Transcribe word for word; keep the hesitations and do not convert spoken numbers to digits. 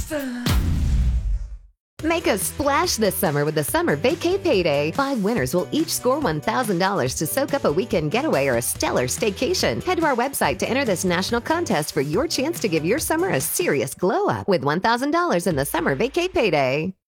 Make a splash this summer with the Summer Vacay Payday. Five winners will each score one thousand dollars to soak up a weekend getaway or a stellar staycation. Head to our website to enter this national contest for your chance to give your summer a serious glow up with one thousand dollars in the Summer Vacay Payday.